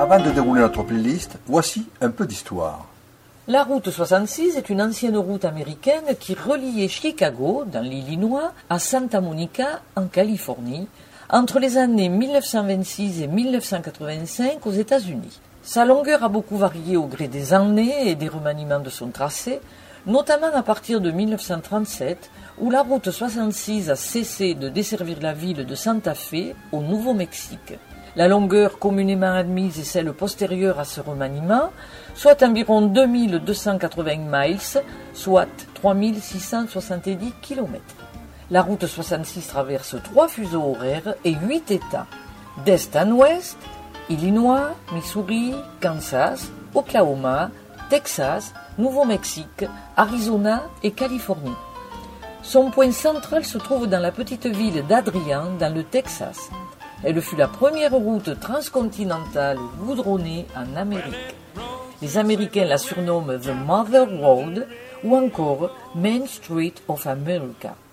Avant de dérouler notre playlist, voici un peu d'histoire. La route 66 est une ancienne route américaine qui reliait Chicago, dans l'Illinois, à Santa Monica, en Californie, entre les années 1926 et 1985 aux États-Unis. Sa longueur a beaucoup varié au gré des années et des remaniements de son tracé, notamment à partir de 1937, où la route 66 a cessé de desservir la ville de Santa Fe, au Nouveau-Mexique. La longueur communément admise est celle postérieure à ce remaniement, soit environ 2280 miles, soit 3670 km. La route 66 traverse 3 fuseaux horaires et 8 États, d'est en ouest, Illinois, Missouri, Kansas, Oklahoma, Texas, Nouveau-Mexique, Arizona et Californie. Son point central se trouve dans la petite ville d'Adrian, dans le Texas. Elle fut la première route transcontinentale goudronnée en Amérique. Les Américains la surnomment The Mother Road ou encore Main Street of America.